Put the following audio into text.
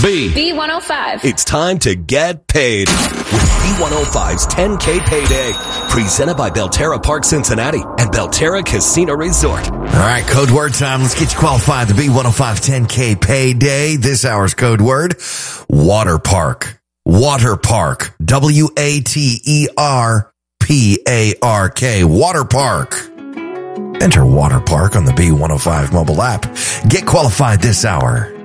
B105. It's time to get paid with B105's 10K Payday. Presented by Belterra Park Cincinnati and Belterra Casino Resort. All right, code word time. Let's get you qualified. The B105 10K Payday. This hour's code word, water park. Water park. WATERPARK. Water park. Enter water park on the B105 mobile app. Get qualified this hour.